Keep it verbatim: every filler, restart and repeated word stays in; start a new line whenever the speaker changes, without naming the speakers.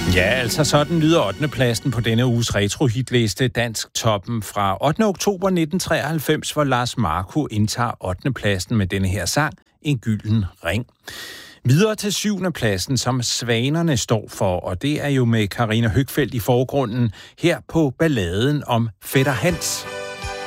Ja, altså sådan lyder ottende pladsen på denne uges retro-hitliste Dansk Toppen fra ottende oktober nitten treoghalvfems, hvor Lars Marco indtager ottende pladsen med denne her sang, En gylden ring. Videre til syvende pladsen, som Svanerne står for, og det er jo med Karina Høgfeldt i forgrunden her på balladen om Fætter Hans.